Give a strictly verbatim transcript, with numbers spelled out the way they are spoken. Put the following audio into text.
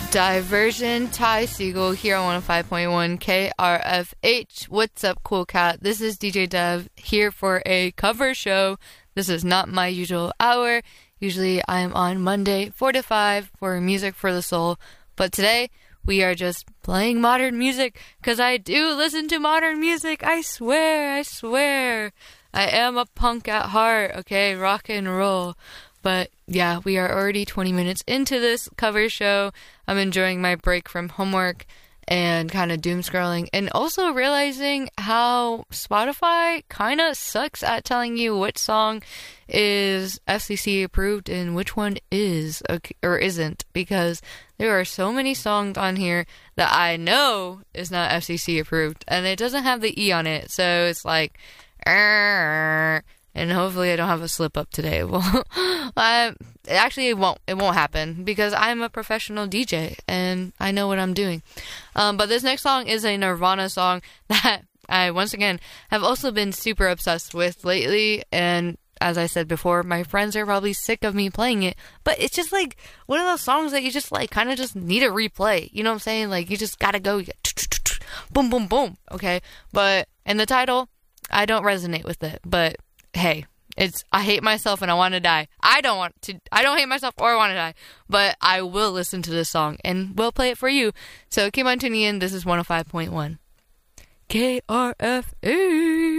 Diversion, Ty Siegel here on one oh five point one K R F H. What's up, cool cat? This is D J Dev here for a cover show. This is not my usual hour. Usually I am on Monday four to five for Music for the Soul. But today we are just playing modern music because I do listen to modern music. I swear, I swear. I am a punk at heart, okay? Rock and roll. But yeah, we are already twenty minutes into this cover show. I'm enjoying my break from homework and kind of doom scrolling, and also realizing how Spotify kind of sucks at telling you which song is F C C approved and which one is or isn't, because there are so many songs on here that I know is not F C C approved, and it doesn't have the E on it, so it's like, Arr. And hopefully I don't have a slip up today. Well, I, actually it won't. It won't happen because I'm a professional D J and I know what I'm doing. Um, but this next song is a Nirvana song that I, once again, have also been super obsessed with lately. And as I said before, my friends are probably sick of me playing it. But it's just like one of those songs that you just like kind of just need to replay. You know what I'm saying? Like you just gotta go. You get boom, boom, boom. Okay. But in the title, I don't resonate with it. But hey, it's I hate myself and I want to die. I don't want to I don't hate myself or want to die, but I will listen to this song and will play it for you. So keep on tuning in. This is one oh five point one K R F A.